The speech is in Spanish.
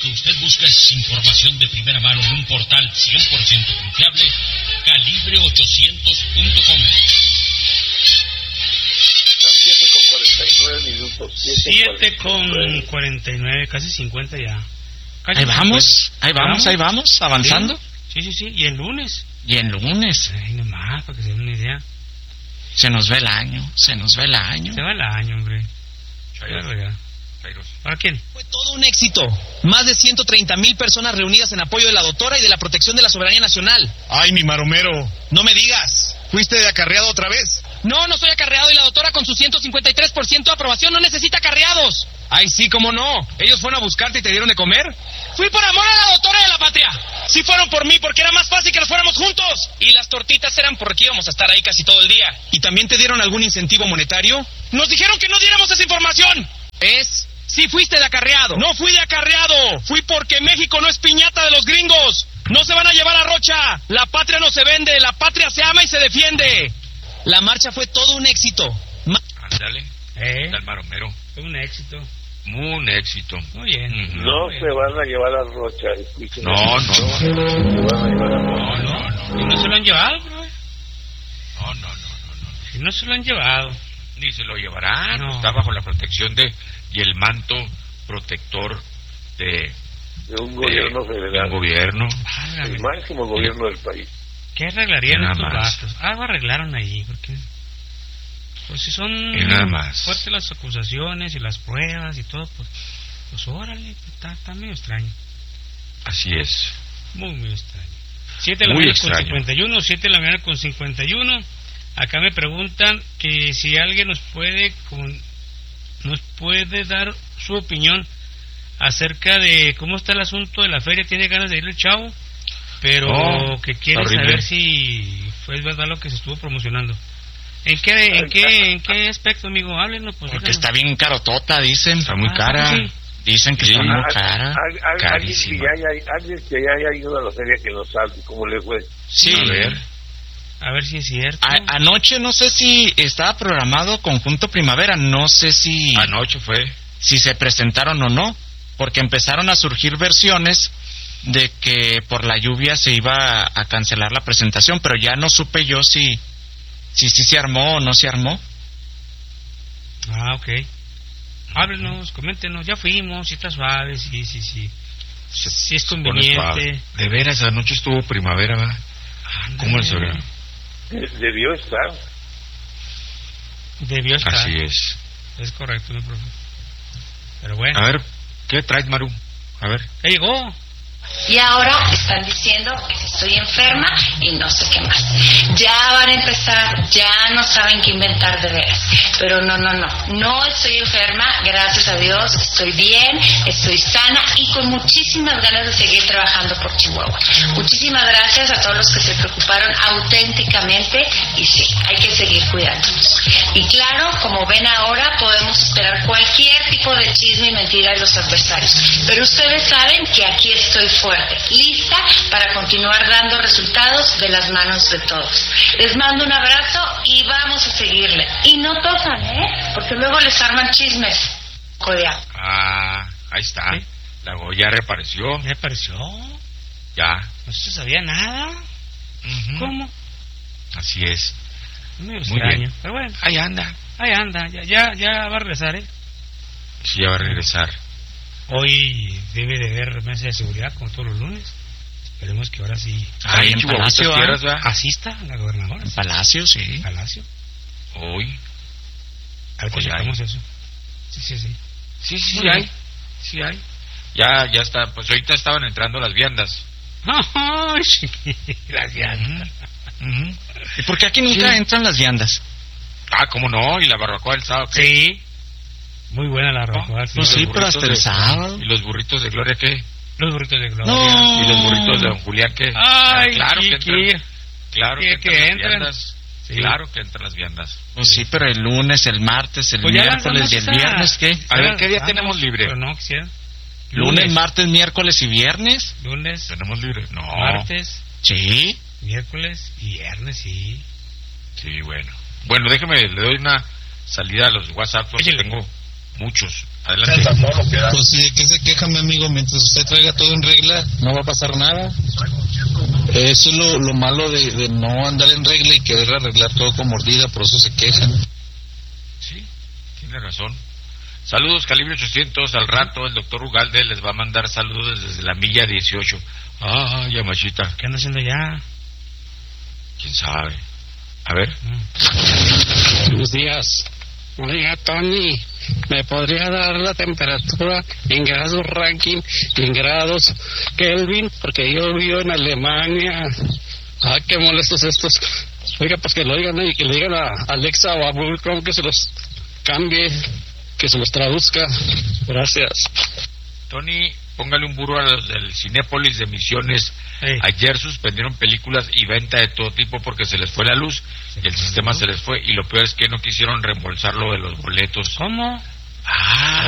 que usted busca es información de primera mano en un portal 100% confiable, calibre800.com. 7:49, casi 50 ya. Casi ahí vamos, avanzando. Sí, y el lunes. Ay, nomás, para que se den una idea. Se nos va el año. Se va el año, hombre. ¿Para quién? Fue todo un éxito. Más de 130,000 personas reunidas en apoyo de la doctora y de la protección de la soberanía nacional. Ay, mi maromero. No me digas. ¿Fuiste de acarreado otra vez? No soy acarreado y la doctora con su 153% de aprobación no necesita acarreados. Ay, sí, cómo no. ¿Ellos fueron a buscarte y te dieron de comer? Fui por amor a la doctora y a la patria. Sí fueron por mí porque era más fácil que nos fuéramos juntos. Y las tortitas eran porque íbamos a estar ahí casi todo el día. ¿Y también te dieron algún incentivo monetario? Nos dijeron que no diéramos esa información. ¿Es? Sí fuiste de acarreado. No fui de acarreado. Fui porque México no es piñata de los gringos. No se van a llevar a Rocha. La patria no se vende. La patria se ama y se defiende. La marcha fue todo un éxito. Ándale. Al maromero. Fue un éxito. Un éxito. Muy bien. No se van a llevar a Rocha. No. ¿Y no se lo han llevado, bro? No. ¿Y no se lo han llevado? Ni se lo llevarán. No. Está bajo la protección y el manto protector de un gobierno federal. De un gobierno. El máximo gobierno del país. ¿Qué arreglarían estos gastos? Algo arreglaron ahí, porque pues si son fuertes las acusaciones y las pruebas y todo, pues órale, está medio extraño. Así es. Muy extraño. 7 de la mañana con 51, 7 de la mañana con 51. Acá me preguntan que si alguien nos puede dar su opinión acerca de cómo está el asunto de la feria. Tiene ganas de ir el chavo, pero que quiere saber si fue verdad lo que se estuvo promocionando. ¿En qué aspecto, amigo? Háblenos. Pues, porque está bien carotota, dicen. Está muy cara. Sí. Dicen que está muy cara. Carísima. Alguien que ya haya ido a la feria que nos sabe cómo le fue. Sí. A ver si es cierto. Anoche no sé si estaba programado Conjunto Primavera. No sé si... Anoche fue. Si se presentaron o no. Porque empezaron a surgir versiones de que por la lluvia se iba a cancelar la presentación. Pero ya no supe yo si se armó o no se armó. Ok. Háblenos, coméntenos. Ya fuimos, si está suave, sí. Sí es conveniente. De veras, anoche estuvo Primavera, ¿verdad? ¿Cómo les oiga? Debió estar. Así es. Es correcto, mi profe. Pero bueno. A ver, ¿qué traes, Maru? A ver. ¿Qué llegó? Y ahora están diciendo que estoy enferma y no sé qué más. Ya van a empezar, ya no saben qué inventar de veras. Pero no estoy enferma, gracias a Dios, estoy bien, estoy sana y con muchísimas ganas de seguir trabajando por Chihuahua. Muchísimas gracias a todos los que se preocuparon auténticamente y sí, hay que seguir cuidándonos. Y claro, como ven ahora, podemos esperar cualquier tipo de chisme y mentira de los adversarios. Pero ustedes saben que aquí estoy fuerte, lista para continuar dando resultados de las manos de todos. Les mando un abrazo y vamos a seguirle. Y no tosan, porque luego les arman chismes. Ahí está. ¿Sí? La Goya reapareció. ¿Reapareció? Ya. No se sabía nada. ¿Cómo? Así es. Muy extraño. Pero bueno. Ahí anda. Ya va a regresar, Sí, ya va a regresar. Hoy debe de haber mesa de seguridad como todos los lunes. Esperemos que ahora sí. Ahí en Palacio, asista la gobernadora. En Palacio, sí. En Palacio. Hoy. A ver si checamos eso. Sí, hay. Sí hay. Ya está. Pues ahorita estaban entrando las viandas. Las viandas. ¿Y por qué aquí nunca entran las viandas? ¿Cómo no? ¿Y la barbacoa del sábado? Sí. Muy buena la barbacoa. Pues sí, pero hasta el sábado. ¿Y los burritos de Gloria qué? Los burritos de Gloria. No. ¿Y los burritos de Don Julián qué? Ay, claro que entran. Claro que entran las viandas. Sí. Claro que entran las viandas. Pues sí, pero el lunes, el martes, el miércoles y el viernes, ¿qué? A ver, ¿qué día tenemos libre? Pero no, quisiera. Lunes, martes, miércoles y viernes. Lunes. ¿Tenemos libre? No. Martes. Sí. Miércoles y viernes, sí. Sí, bueno. Bueno, déjeme, le doy una salida a los WhatsApp porque tengo muchos. Adelante. Pues sí, ¿de qué se queja, mi amigo? Mientras usted traiga todo en regla, no va a pasar nada. Eso es lo malo de no andar en regla y querer arreglar todo con mordida, por eso se quejan. Sí, tiene razón. Saludos, Calibre 800. Al rato el doctor Ugalde les va a mandar saludos desde la milla 18. Ah, Yamashita. ¿Qué anda haciendo ya? ¿Quién sabe? A ver. Buenos días. Oiga, Tony, ¿me podría dar la temperatura en grados Ranking y en grados Kelvin? Porque yo vivo en Alemania. Ah, qué molestos estos. Oiga, pues que lo digan y que le digan a Alexa o a Google Chrome que se los cambie, que se los traduzca. Gracias. Tony, póngale un burro a los del Cinépolis de Misiones. Ayer suspendieron películas y venta de todo tipo porque se les fue la luz y el sistema se les fue, y lo peor es que no quisieron reembolsar lo de los boletos. ¿Cómo? Ah,